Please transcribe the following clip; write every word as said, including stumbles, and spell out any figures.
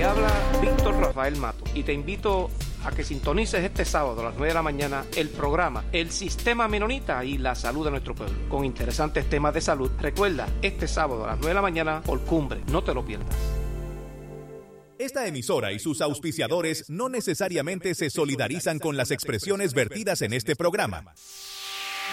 Te habla Víctor Rafael Mato y te invito a que sintonices este sábado a las nueve de la mañana el programa El Sistema Menonita y la Salud de Nuestro Pueblo, con interesantes temas de salud. Recuerda, este sábado a las nueve de la mañana por Cumbre, no te lo pierdas. Esta emisora y sus auspiciadores no necesariamente se solidarizan con las expresiones vertidas en este programa.